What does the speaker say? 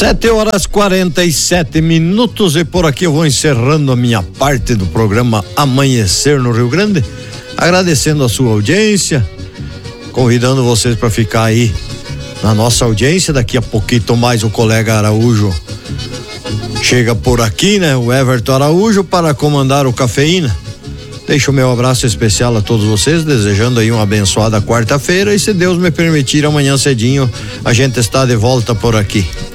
7h47 e por aqui eu vou encerrando a minha parte do programa Amanhecer no Rio Grande, agradecendo a sua audiência, convidando vocês para ficar aí na nossa audiência. Daqui a pouquinho mais o colega Araújo chega por aqui, né? O Everton Araújo para comandar o Cafeína. Deixo o meu abraço especial a todos vocês, desejando aí uma abençoada quarta-feira e, se Deus me permitir, amanhã cedinho a gente está de volta por aqui.